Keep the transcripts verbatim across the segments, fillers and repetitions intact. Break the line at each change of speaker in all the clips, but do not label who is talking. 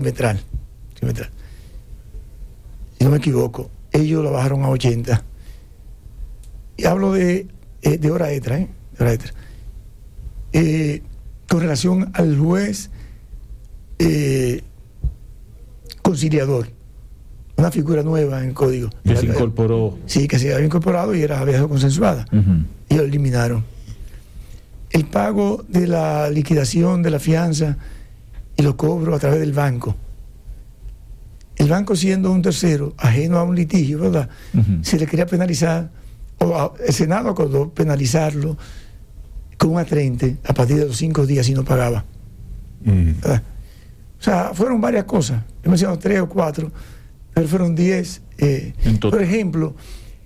trimestral, trimestral. Si no me equivoco, ellos lo bajaron a ochenta. Y hablo de, eh, de hora extra, ¿eh? De hora extra. Eh, con relación al juez eh, conciliador, una figura nueva en el código.
Que se incorporó.
Sí, que se había incorporado y era había sido consensuada. Uh-huh. Y lo eliminaron. El pago de la liquidación de la fianza y los cobros a través del banco. El banco, siendo un tercero ajeno a un litigio, ¿verdad? Uh-huh. Se le quería penalizar, o a, el Senado acordó penalizarlo con un atrente a partir de los cinco días si no pagaba. Uh-huh. O sea, fueron varias cosas. He mencionado tres o cuatro, pero fueron diez. Eh, por ejemplo,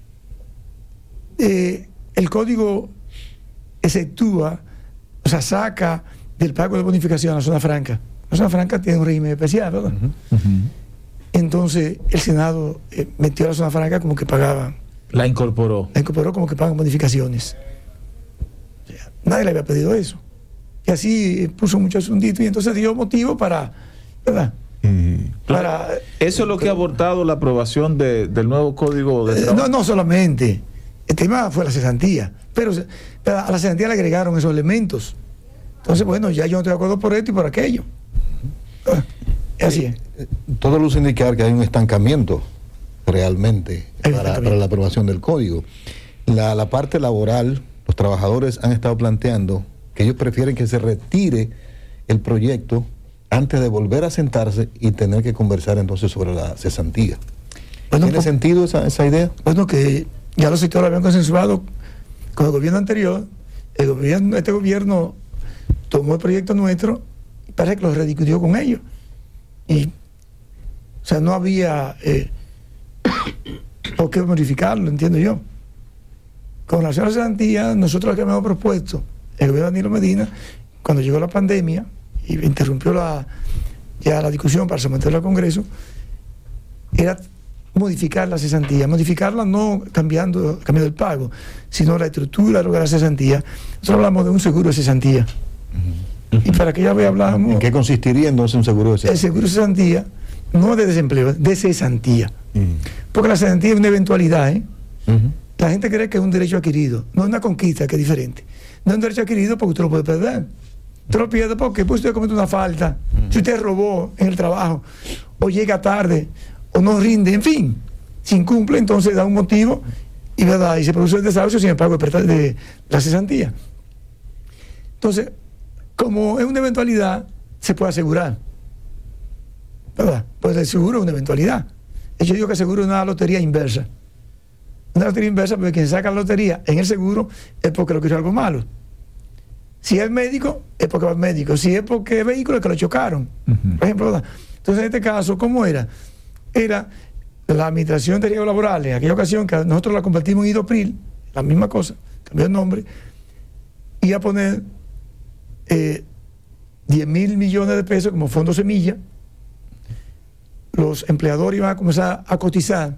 eh, el código exceptúa, o sea, saca del pago de bonificación a la zona franca. La zona franca tiene un régimen especial, ¿verdad? Uh-huh. Uh-huh. Entonces, el Senado eh, metió a la zona franca como que pagaban.
La incorporó.
La incorporó como que pagan bonificaciones. O sea, nadie le había pedido eso. Y así eh, puso mucho asundito y entonces dio motivo para, ¿verdad?
Mm. Para, eso es lo que ha abortado la aprobación de, del nuevo código de trabajo.
Eh, no, no solamente. El tema fue la cesantía. Pero, pero a la cesantía le agregaron esos elementos. Entonces, bueno, ya yo no estoy de acuerdo por esto y por aquello. Ah, así es.
Todo luce indicar que hay un estancamiento realmente para, estancamiento. para la aprobación del código. La, la parte laboral, los trabajadores han estado planteando que ellos prefieren que se retire el proyecto antes de volver a sentarse y tener que conversar entonces sobre la cesantía. Bueno, ¿Tiene pues, sentido esa, esa idea?
Bueno, que ya los sectores habían consensuado con el gobierno anterior. El gobierno, este gobierno tomó el proyecto nuestro y parece que lo rediscutió con ellos. Y, o sea, no había eh, por qué modificarlo, entiendo yo. Con relación a la cesantía, nosotros lo que habíamos propuesto, el gobierno de Danilo Medina, cuando llegó la pandemia y interrumpió la, ya la discusión para someterla al Congreso, era modificar la cesantía, modificarla no cambiando, cambiando el pago, sino la estructura de la cesantía. Nosotros hablamos de un seguro de cesantía. Uh-huh. Y para que ya vea hablamos...
¿En qué consistiría entonces un seguro de cesantía?
El seguro de cesantía, no de desempleo, de cesantía. Uh-huh. Porque la cesantía es una eventualidad, ¿eh? Uh-huh. La gente cree que es un derecho adquirido, no es una conquista, que es diferente. No es un derecho adquirido porque usted lo puede perder. Usted lo pierde porque pues, usted comete una falta, uh-huh. si usted robó en el trabajo, o llega tarde, o no rinde, en fin, si incumple, entonces da un motivo y, ¿verdad? Y se produce el desahucio sin el pago de, de la cesantía. Entonces, como es una eventualidad, se puede asegurar, ¿verdad? Pues el seguro es una eventualidad. Yo digo que el seguro es una lotería inversa. Una lotería inversa porque quien saca la lotería en el seguro es porque lo quiere algo malo. Si es médico, es porque va al médico. Si es porque es vehículo, es que lo chocaron. Uh-huh. Por ejemplo, ¿verdad? Entonces, en este caso, ¿cómo era? Era la Administración de Riesgos Laborales, en aquella ocasión que nosotros la convertimos en IDOPRIL, la misma cosa, cambió el nombre, y a poner eh, diez mil millones de pesos como fondo semilla. Los empleadores iban a comenzar a cotizar.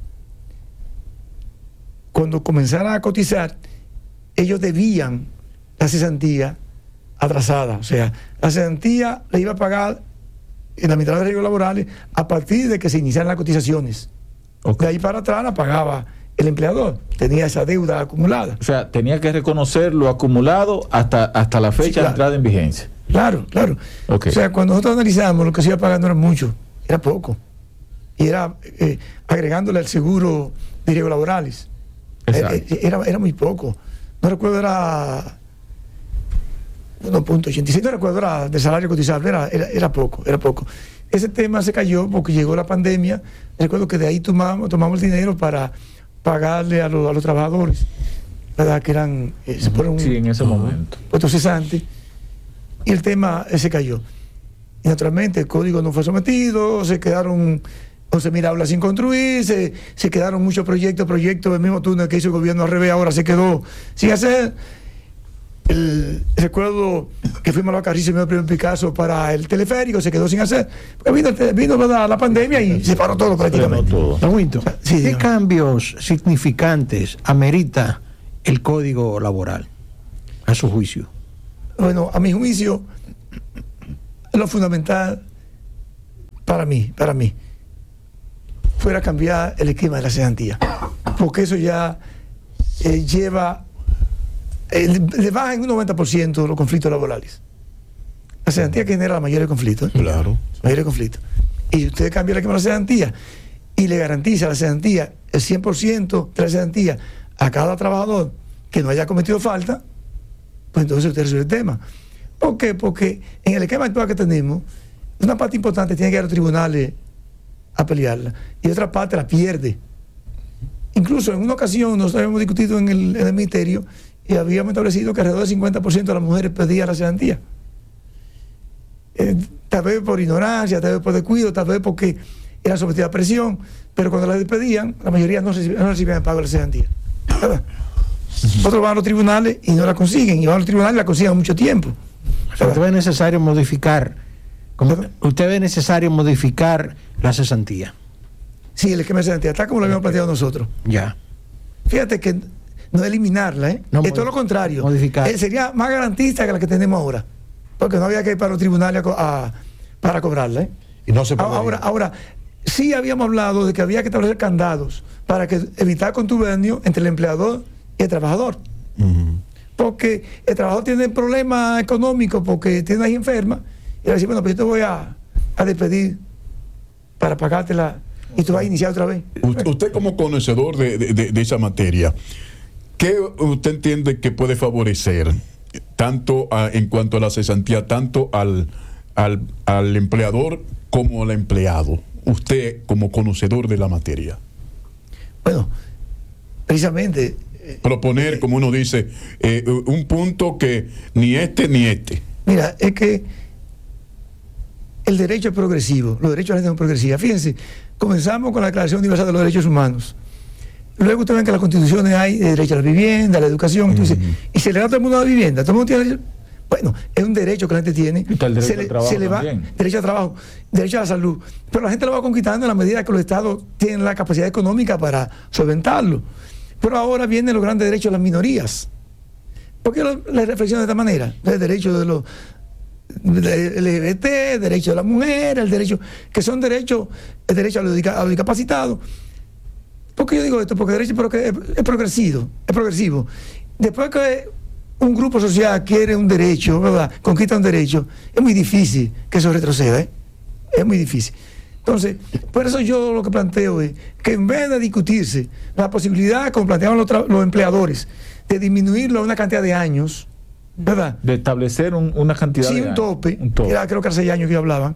Cuando comenzaran a cotizar, ellos debían la cesantía atrasada. O sea, la cesantía le iba a pagar en la Administración de Riesgos Laborales a partir de que se iniciaran las cotizaciones. Okay. De ahí para atrás la pagaba el empleador. Tenía esa deuda acumulada.
O sea, tenía que reconocer lo acumulado hasta, hasta la fecha sí, claro. de entrada en vigencia.
Claro, claro. Okay. O sea, cuando nosotros analizamos, lo que se iba a pagar no era mucho, era poco. Y era eh, agregándole al seguro de riesgos laborales. Eh, era, era muy poco. No recuerdo, era uno punto ochenta y seis, no recuerdo, era de salario cotizable, era, era, era poco, era poco. Ese tema se cayó porque llegó la pandemia. Recuerdo que de ahí tomamos, tomamos el dinero para pagarle a, lo, a los trabajadores, ¿verdad? Que eran, eh, se fueron
sí, en ese uh, momento.
puestos cesantes, y el tema eh, se cayó. Y naturalmente el código no fue sometido, se quedaron once mil aulas sin construir, se, se quedaron muchos proyectos, proyectos del mismo túnel que hizo el gobierno al revés, ahora se quedó sin hacer. El, recuerdo que fuimos a la Carrizo y me primer Picasso para el teleférico, se quedó sin hacer, porque vino, vino la, la pandemia y se paró todo prácticamente.
Todo. Sí, ¿qué cambios significantes amerita el Código Laboral, a su juicio?
Bueno, a mi juicio, lo fundamental para mí, para mí, fuera a cambiar el esquema de la cesantía, porque eso ya eh, lleva, eh, le baja en un noventa por ciento los conflictos laborales. La cesantía que genera la mayoría de conflictos. ¿eh?
Claro.
La mayoría de conflictos. Y usted cambia el esquema de la cesantía y le garantiza la cesantía, el cien por ciento de la cesantía a cada trabajador que no haya cometido falta, pues entonces usted resuelve el tema. ¿Por qué? Porque en el esquema actual que tenemos, una parte importante tiene que ir a los tribunales a pelearla y otra parte la pierde. Incluso en una ocasión nos habíamos discutido en el, en el ministerio y habíamos establecido que alrededor del cincuenta por ciento de las mujeres pedían la cesantía. Eh, tal vez por ignorancia, tal vez por descuido, tal vez porque era sometida a presión, pero cuando la despedían, la mayoría no recibían, no recibían el pago de la cesantía. ¿Verdad? Otros van a los tribunales y no la consiguen, y van a los tribunales y la consiguen mucho tiempo.
¿Usted ve necesario modificar, como, usted ve necesario modificar la cesantía?
Sí, el esquema de cesantía está como lo habíamos planteado nosotros.
Ya.
Fíjate que no eliminarla, ¿eh?
No,
es todo lo contrario.
Modificar.
Eh, sería más garantista que la que tenemos ahora, porque no había que ir para los tribunales a, a, para cobrarla. ¿eh?
Y no se puede.
Ahora, ahora, sí habíamos hablado de que había que establecer candados para que evitar contubernio entre el empleador y el trabajador. Uh-huh. Porque el trabajador tiene problemas económicos porque tiene una hija enferma y le dice, bueno, pues yo te voy a, a despedir para pagártela y tú vas a iniciar otra vez.
Usted, usted como conocedor de, de, de esa materia, ¿qué usted entiende que puede favorecer tanto a, en cuanto a la cesantía, tanto al, al, al empleador como al empleado? Usted como conocedor de la materia.
Bueno, precisamente...
Proponer, como uno dice, eh, un punto que ni este ni este.
Mira, es que el derecho es progresivo, los derechos de la gente son progresivos. Fíjense, comenzamos con la Declaración Universal de los Derechos Humanos. Luego ustedes ven que en las constituciones hay derecho a la vivienda, a la educación, uh-huh. entonces, y se le da a todo el mundo la vivienda, todo el mundo tiene derecho. Bueno, es un derecho que la gente tiene.
Y está el derecho
se le,
al trabajo
se le va,
también.
Derecho al trabajo, derecho a la salud. Pero la gente lo va conquistando en la medida que los estados tienen la capacidad económica para solventarlo. Pero ahora vienen los grandes derechos de las minorías. ¿Por qué les reflexiono de esta manera? El derecho de los de L G B T, el derecho de la mujer, el derecho, que son derechos, el derecho a los, a los discapacitados. ¿Por qué yo digo esto? Porque el derecho es, es progresivo, es progresivo. Después que un grupo social quiere un derecho, ¿verdad? Conquista un derecho, es muy difícil que eso retroceda, ¿eh? Es muy difícil. Entonces, por eso yo lo que planteo es que en vez de discutirse la posibilidad, como planteaban los, los empleadores, de disminuirlo a una cantidad de años, ¿verdad?
De establecer un, una cantidad
sí,
de
un
años.
tope,
un tope.
Era, creo que hace seis años que hablaban,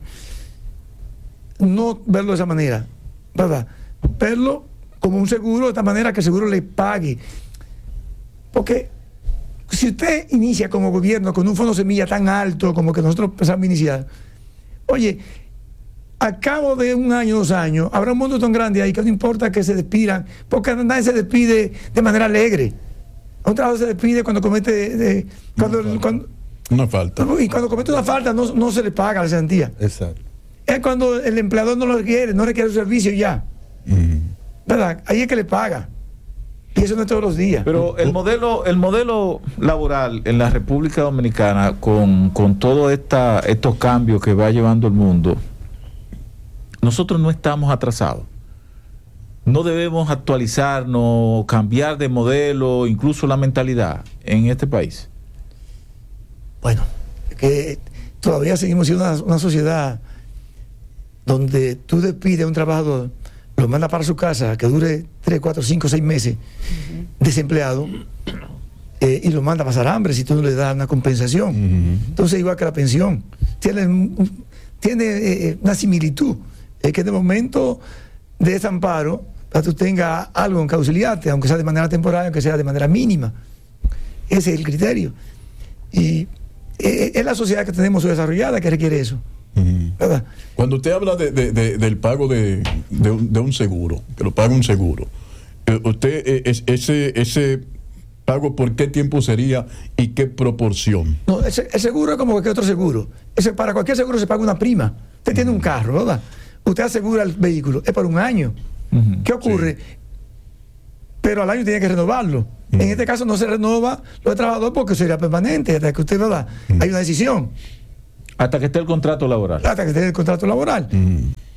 no verlo de esa manera, ¿verdad? Verlo como un seguro, de esta manera que el seguro le pague. Porque si usted inicia como gobierno con un fondo semilla tan alto como que nosotros pensamos iniciar, oye, al cabo de un año, dos años, habrá un mundo tan grande ahí que no importa que se despidan, porque nadie se despide de manera alegre. Un trabajador se despide cuando comete de, de, cuando,
una, falta.
cuando,
una falta.
Y cuando comete una falta no, no se le paga la cesantía.
Exacto.
Es cuando el empleador no lo requiere, no requiere su servicio ya. Mm. ¿Verdad? Ahí es que le paga. Y eso no es todos los días.
Pero el modelo, el modelo laboral en la República Dominicana, con, con todos estos cambios que va llevando el mundo, nosotros no estamos atrasados. No debemos actualizarnos, cambiar de modelo, incluso la mentalidad en este país.
Bueno, que todavía seguimos siendo una, una sociedad donde tú despides a un trabajador, lo mandas para su casa, que dure tres, cuatro, cinco, seis meses uh-huh. desempleado, eh, y lo manda a pasar hambre si tú no le das una compensación. Uh-huh. Entonces, igual que la pensión, tiene, tiene eh, una similitud. Es que de momento de desamparo, para que tú tengas algo en que auxiliarte, aunque sea de manera temporal, aunque sea de manera mínima. Ese es el criterio. Y eh, es la sociedad que tenemos desarrollada que requiere eso. ¿Verdad?
Cuando usted habla de, de, de, del pago de, de, un, de un seguro, que lo paga un seguro, eh, usted eh, es, ese, ese pago, ¿por qué tiempo sería y qué proporción?
No, el, el seguro es como cualquier otro seguro. Ese, para cualquier seguro se paga una prima. Usted uh-huh. tiene un carro, ¿verdad? Usted asegura el vehículo, es por un año. Uh-huh. ¿Qué ocurre? Sí. Pero al año tiene que renovarlo. Uh-huh. En este caso no se renova lo de trabajador porque sería permanente, hasta que usted, ¿verdad? Uh-huh. Hay una decisión.
Hasta que esté el contrato laboral.
Hasta que esté el contrato laboral. Uh-huh.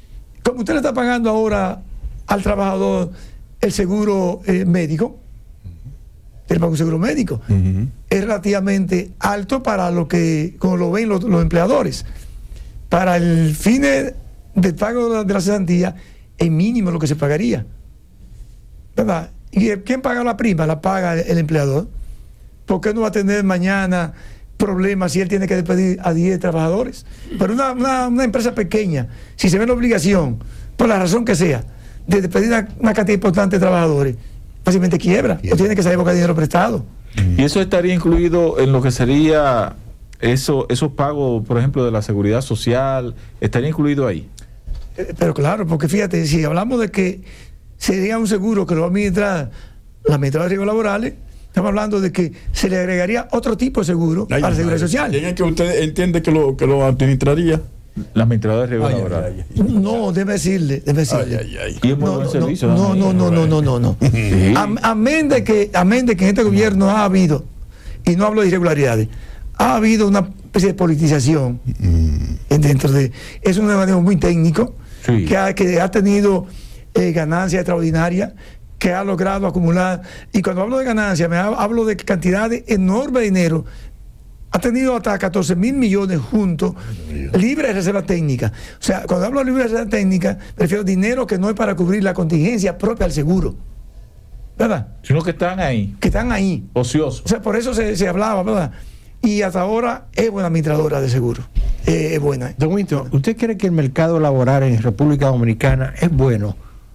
como usted le está pagando ahora al trabajador el seguro eh, médico, el pago un seguro médico, uh-huh. es relativamente alto para lo que, como lo ven los, los empleadores. Para el fin de, del pago de la, de la cesantía, es mínimo lo que se pagaría, ¿verdad? ¿Y quién paga la prima? La paga el, el empleador. ¿Por qué no va a tener mañana problemas si él tiene que despedir a diez trabajadores? Pero una, una, una empresa pequeña, si se ve la obligación, por la razón que sea, de despedir una, una cantidad importante de trabajadores, fácilmente quiebra, o tiene que salir a buscar dinero prestado.
Y eso estaría incluido en lo que sería eso, esos pagos, por ejemplo, de la seguridad social, estaría incluido ahí.
Eh, pero claro, porque fíjate, si hablamos de que sería un seguro que lo va a administrar la administradora de riesgos laborales, estamos hablando de que se le agregaría otro tipo de seguro ay, para la seguridad ay, social.
¿Quién es que usted entiende que lo, que lo administraría?
La administradora de riesgos laborales.
No, debe decirle, debe decirle.
Ay, ay, ay.
Y es muy
no,
buen
no,
servicio.
No, no, no, no, no, no, no.
Sí.
Amén de que, amén de que en este gobierno ha habido, y no hablo de irregularidades, ha habido una especie de politización mm. dentro de, es un manejo muy técnico, sí. que, ha, que ha tenido eh, ganancias extraordinarias, que ha logrado acumular, y cuando hablo de ganancias, me hablo de cantidades enormes de dinero. Ha tenido hasta catorce mil millones juntos, libre de reserva técnica. O sea, cuando hablo de libre de reserva técnica, me refiero a dinero que no es para cubrir la contingencia propia al seguro, ¿verdad?
Sino que están ahí.
Que están ahí.
Ociosos.
O sea, por eso se, se hablaba, ¿verdad? Y hasta ahora es buena administradora de seguro. Eh, es buena.
Don Winton, ¿usted cree que el mercado laboral en República Dominicana es bueno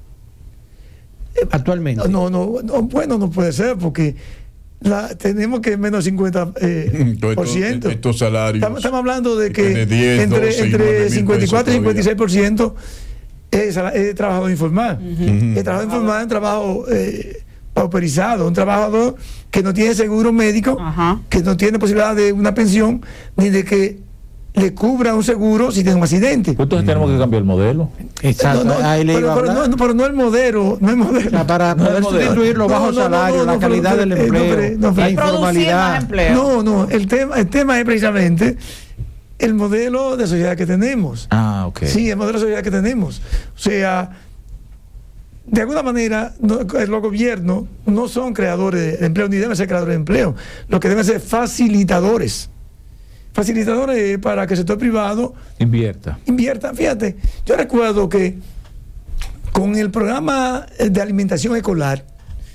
actualmente?
No, no, no, bueno no puede ser porque la, tenemos que menos cincuenta eh, por ciento.
Estos salarios.
Estamos, estamos hablando de que
de diez,
entre,
doce,
entre cincuenta y cuatro y cincuenta y seis por ciento es, es trabajador informal. Uh-huh. El trabajador informal es un trabajo eh, pauperizado, un trabajador que no tiene seguro médico, uh-huh. que no tiene posibilidad de una pensión, ni de que le cubra un seguro si tiene un accidente.
Entonces tenemos que cambiar el modelo.
Exacto.
No, no,
Ahí le
pero,
iba
pero,
a
no, pero no el modelo, no el modelo.
O sea, para
no
poder sustituir los bajos no, no, salarios, no, no, la calidad pero, del empleo, eh, no, la informalidad.
No, no, el tema, el tema es precisamente el modelo de sociedad que tenemos.
Ah, ok.
Sí, el modelo de sociedad que tenemos. O sea, de alguna manera, no, los gobiernos no son creadores de empleo, ni deben ser creadores de empleo. Lo que deben ser facilitadores. Facilitadores para que el sector privado
invierta.
Invierta. Fíjate, yo recuerdo que con el programa de alimentación escolar,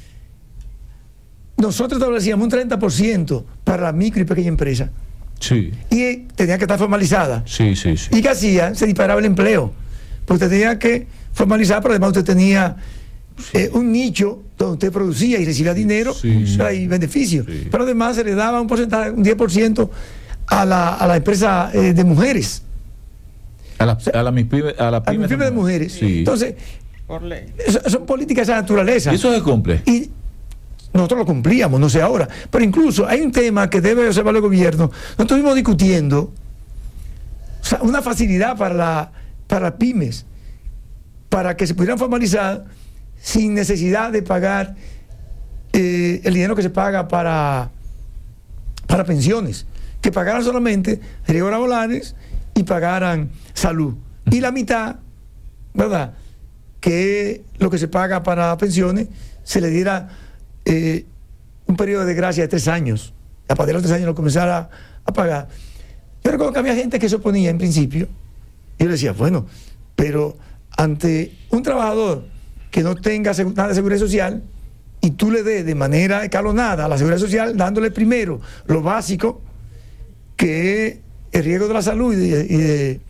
nosotros establecíamos un treinta por ciento para la micro y pequeña empresa.
Sí.
Y tenía que estar formalizada.
Sí, sí, sí.
¿Y qué hacía? Se disparaba el empleo. Porque usted tenía que formalizar, pero además usted tenía eh, un nicho donde usted producía y recibía dinero, sí, sí. y beneficios. Sí. Pero además se le daba un porcentaje, un diez por ciento a la, a la empresa eh, de mujeres.
A la, a la MIPYME, a la
pyme, a pyme de mujeres.
Sí.
Entonces, por ley. Son políticas de esa naturaleza.
¿Y eso se cumple?
Y nosotros lo cumplíamos, no sé ahora. Pero incluso hay un tema que debe observar el gobierno. Nosotros estuvimos discutiendo, o sea, una facilidad para, la, para pymes, para que se pudieran formalizar sin necesidad de pagar eh, el dinero que se paga para, para pensiones. Que pagaran solamente riesgos laborales y pagaran salud. Y la mitad, ¿verdad?, que lo que se paga para pensiones, se le diera eh, un periodo de gracia de tres años. A partir de los tres años lo comenzara a pagar. Yo recuerdo que había gente que se oponía en principio. Y yo le decía, bueno, pero ante un trabajador que no tenga nada de seguridad social y tú le des de manera escalonada a la seguridad social, dándole primero lo básico, que es el riesgo de la salud y de, y de,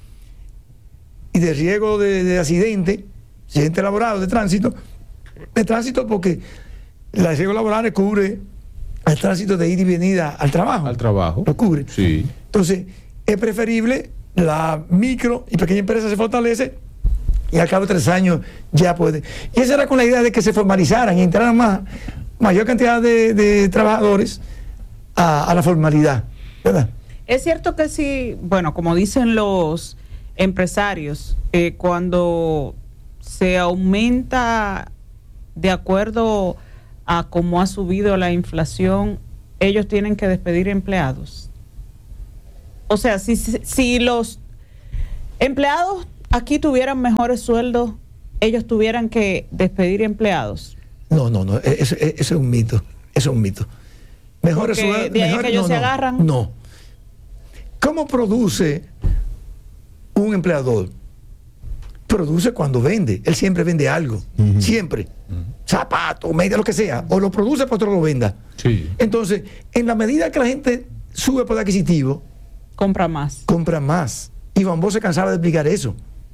y de riesgo de, de accidente, accidente laboral, de tránsito, de tránsito porque la riesgo laboral cubre el tránsito de ida y venida al trabajo.
Al trabajo.
Lo cubre.
Sí.
Entonces, es preferible, la micro y pequeña empresa se fortalece y al cabo de tres años ya puede. Y esa era con la idea de que se formalizaran y entraran más, mayor cantidad de, de trabajadores a, a la formalidad, ¿verdad?
Es cierto que sí, bueno, como dicen los empresarios, eh, cuando se aumenta de acuerdo a cómo ha subido la inflación, ellos tienen que despedir empleados. O sea, si, si, si los empleados aquí tuvieran mejores sueldos, ellos tuvieran que despedir empleados.
No, no, no, eso, eso es un mito, eso es un mito. Mejores
Porque
sueldos.
de ahí
Mejor,
que ellos
no,
se
no,
agarran.
No. ¿Cómo produce un empleador? Produce cuando vende. Él siempre vende algo. Uh-huh. Siempre. Uh-huh. Zapatos, media, lo que sea. O lo produce para otro lo venda.
Sí.
Entonces, en la medida que la gente sube poder adquisitivo,
compra más.
Compra más. Y Van Bosch se cansaba de explicar eso.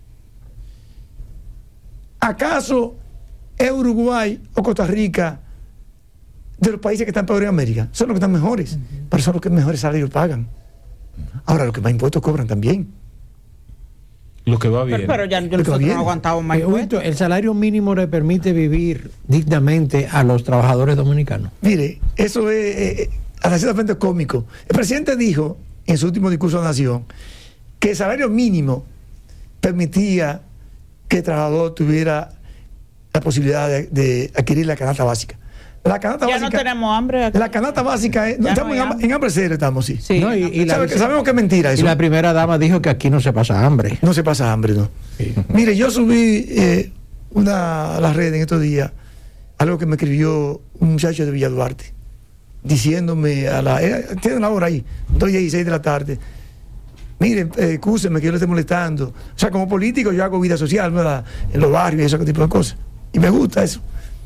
¿Acaso es Uruguay o Costa Rica de los países que están peor en América? Son los que están mejores. Uh-huh. Pero son los que mejores salarios pagan. Ahora, los que más impuestos cobran también.
Lo que va bien.
Pero, pero ya nosotros no aguantamos más impuestos.
El salario mínimo le permite vivir dignamente a los trabajadores dominicanos.
Mire, eso es eh, hasta ciertamente cómico. El presidente dijo en su último discurso a la Nación que el salario mínimo permitía que el trabajador tuviera la posibilidad de, de adquirir la canasta básica. La canasta
ya
básica,
no tenemos hambre aquí.
La canasta básica es, no, estamos no en, hambre. en hambre cero estamos, sí.
sí
no, y, y
Sabe,
la,
sabemos que es mentira eso.
Y la primera dama dijo que aquí no se pasa hambre.
No se pasa hambre, no. Sí. Mire, yo subí eh, una a las redes en estos días algo que me escribió un muchacho de Villa Duarte, diciéndome a la... Eh, tiene una hora ahí, dos y dieciséis de la tarde. Miren, eh, excúsenme que yo le esté molestando. O sea, como político yo hago vida social, ¿verdad? En los barrios y ese tipo de cosas. Y me gusta eso.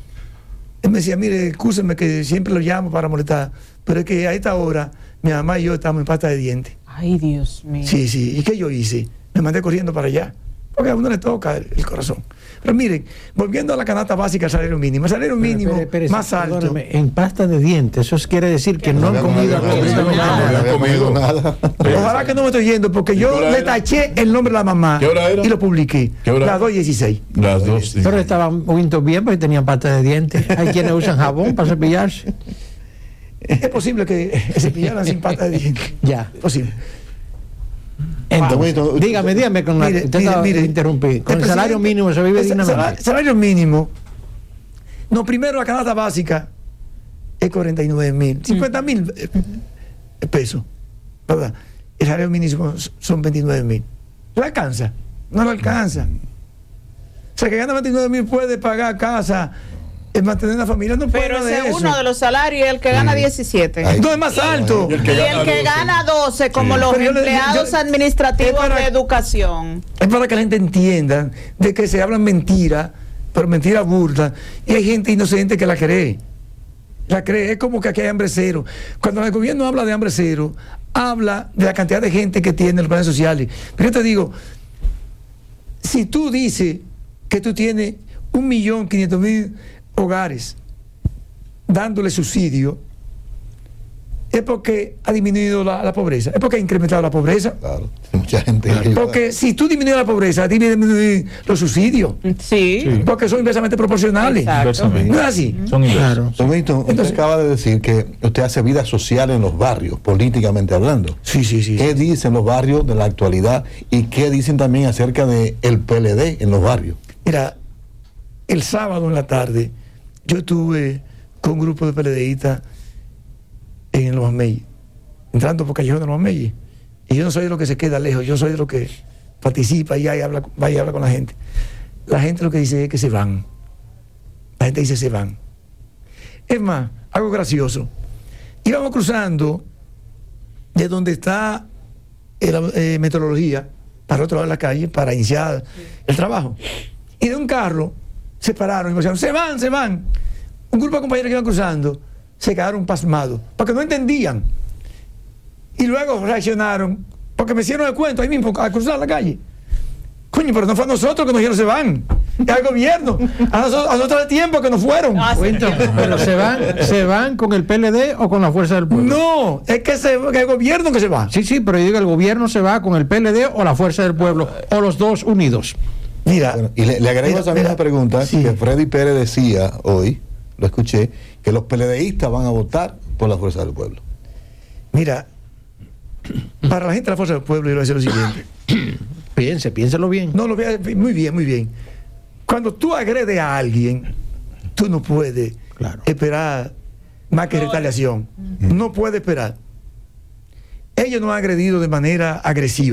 Él me decía, mire, excúsenme que siempre lo llamo para molestar, pero es que a esta hora mi mamá y yo estamos en pasta de dientes.
Ay, Dios mío.
Sí, sí. ¿Y qué yo hice? Me mandé corriendo para allá, porque a uno le toca el, el corazón. Pero miren, volviendo a la canasta básica, el salario mínimo. El salario mínimo pero, pero, pero, más alto.
Perdóname, en pasta de dientes, eso quiere decir que no, no han comido absolutamente
nada. No han comido nada.
Ojalá que no me estoy yendo, porque yo le taché el nombre de la mamá.
¿Qué hora era?
Y lo publiqué.
¿Qué hora?
Las dos y dieciséis.
Las dos.
Pero estaban un poquito bien porque tenían pasta de dientes. Hay quienes usan jabón para cepillarse.
Es posible que se cepillaran sin pasta de dientes.
Ya.
Es posible.
Entonces, ah, dígame, dígame con
mire,
la, usted
mire, mire,
interrumpí. Con el, el salario mínimo se vive dignamente.
Salario, salario mínimo. No, primero la canasta básica es cuarenta y nueve mil, cincuenta mil eh, pesos, ¿verdad? El salario mínimo son veintinueve mil. ¿Le alcanza? No lo alcanza. O sea, que gana veintinueve mil puede pagar casa, el mantener una familia, no puede.
Pero ese
de
es
eso.
Uno de los salarios, el que gana diecisiete.
Ay, no, es más alto.
Y el que, y gana, el que gana doce, como sí. los yo empleados yo, administrativos para, de educación.
Es para que la gente entienda de que se hablan mentiras, pero mentiras burdas, y hay gente inocente que la cree. La cree, es como que aquí hay hambre cero. Cuando el gobierno habla de hambre cero, habla de la cantidad de gente que tiene los planes sociales. Pero yo te digo, si tú dices que tú tienes un millón quinientos mil hogares dándole subsidio, es porque ha disminuido la, la pobreza, es porque ha incrementado la pobreza.
Claro, mucha gente.
Claro. Porque si tú disminuyes la pobreza, disminuyes los subsidios.
Sí.
sí. Porque son inversamente proporcionales.
Exacto.
No es así.
Son
claro. Don Víctor, usted Entonces, acaba de decir que usted hace vida social en los barrios, políticamente hablando.
Sí, sí, sí.
¿Qué
sí.
dicen los barrios de la actualidad y qué dicen también acerca del P L D en los barrios?
Mira, el sábado en la tarde yo estuve con un grupo de PLDistas en los Mameyes, entrando por Callejón de los Mameyes. Y yo no soy de lo que se queda lejos, yo soy de lo que participa y, y habla, va y habla con la gente. La gente lo que dice es que se van. La gente dice se van. Es más, algo gracioso. Íbamos cruzando de donde está la eh, meteorología para otro lado de la calle para iniciar sí. el trabajo. Y de un carro se pararon y me dijeron, se van, se van. Un grupo de compañeros que iban cruzando se quedaron pasmados, porque no entendían. Y luego reaccionaron, porque me hicieron el cuento ahí mismo, a cruzar la calle. Coño, pero no fue a nosotros que nos dijeron se van, es al gobierno. A nosotros, a nosotros de tiempo que nos fueron.
Ah, sí. Pero se van, se van con el P L D o con la Fuerza del Pueblo.
No, es que, se, que el gobierno que se va.
Sí, sí, pero yo digo, el gobierno se va con el P L D o la Fuerza del Pueblo, o los dos unidos.
Mira, bueno, y le, le agrego mira, esa misma pregunta sí. que Freddy Pérez decía hoy, lo escuché, que los PLDistas van a votar por la Fuerza del Pueblo.
Mira, para la gente de la Fuerza del Pueblo yo le voy a decir lo siguiente.
Piense, piénselo bien.
No, lo voy a, muy bien, muy bien. Cuando tú agredes a alguien, tú no puedes claro. esperar más que retaliación. Uh-huh. No puedes esperar. Ellos nos han agredido de manera agresiva.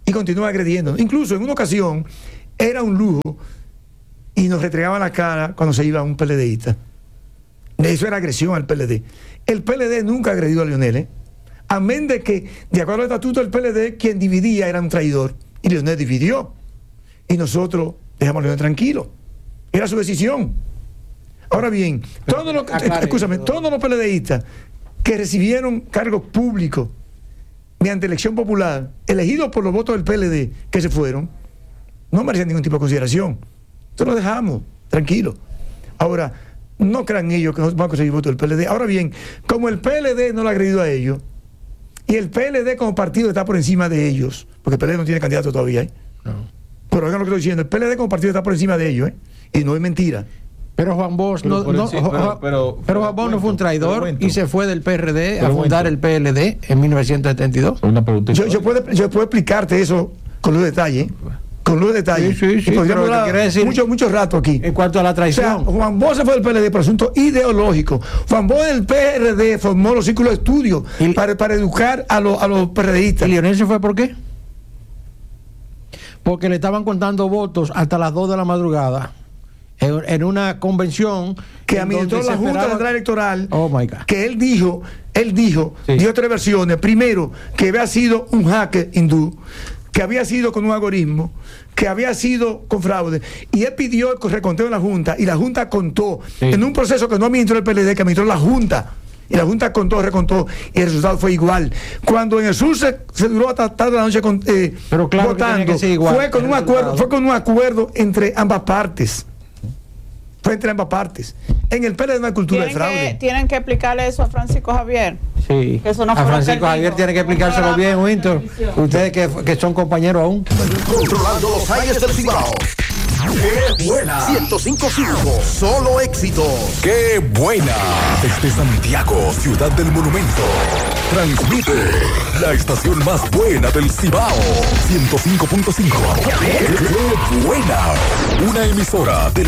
y continúan agrediendo. Incluso en una ocasión era un lujo y nos restregaban la cara cuando se iba un PLDista. Eso era agresión al P L D. El P L D nunca ha agredido a Leonel, ¿eh? Amén de que, de acuerdo al estatuto del P L D, quien dividía era un traidor. Y Leonel dividió. Y nosotros dejamos a Leonel tranquilo. Era su decisión. Ahora bien, todos los, escúchame, todos los PLDistas que recibieron cargos públicos mediante elección popular, elegidos por los votos del P L D, que se fueron, no merecían ningún tipo de consideración. Entonces lo dejamos tranquilo. Ahora, no crean ellos que no van a conseguir votos del P L D. Ahora bien, como el P L D no lo ha agredido a ellos, y el P L D como partido está por encima de ellos, porque el P L D no tiene candidato todavía, ¿eh? No. Pero oigan lo que estoy diciendo, el P L D como partido está por encima de ellos, ¿eh? Y no es mentira.
Pero Juan Bosch no, no,
sí, pero, pero,
pero Juan Bosch no fue un traidor y se fue del P R D a fundar el P L D en mil novecientos setenta y dos.
Una pregunta.
Yo, yo, puedo, yo puedo explicarte eso con los detalles, con los detalles.
Sí, sí, sí,
podríamos hablar
decir,
mucho, mucho rato aquí.
En cuanto a la traición.
O sea, Juan Bosch se fue del P L D por asunto ideológico. Juan Bosch del P R D formó los círculos de estudio para, para educar a, lo, a los PRDistas.
¿Y Leonel se fue por qué? Porque le estaban contando votos hasta las dos de la madrugada en, en una convención
que administró la Junta esperaba... Central Electoral.
Oh my God.
Que él dijo, él dijo, sí. dio tres versiones. Primero, que había sido un hacker hindú, que había sido con un algoritmo, que había sido con fraude, y él pidió el reconteo en la Junta, y la Junta contó, sí. en un proceso que no administró el P L D, que administró la Junta, y la Junta contó, recontó, y el resultado fue igual. Cuando en el sur se, se duró hasta tarde de la noche con, eh,
Pero claro
votando,
que igual,
fue con un acuerdo, fue con un acuerdo entre ambas partes. Fue entre ambas partes. En el P L D no hay cultura de fraude.
Que, tienen que explicarle eso a Francisco Javier.
Sí.
Que eso no
a Francisco Javier dijo. Tiene que explicárselo bien, Winter. Ustedes que, que son compañeros aún.
Controlando los aires del Cibao. ¡Qué buena! ciento cinco punto cinco. Solo éxitos. ¡Qué buena! Desde Santiago, ciudad del monumento. Transmite la estación más buena del Cibao. ciento cinco punto cinco. ¡Qué buena! Una emisora de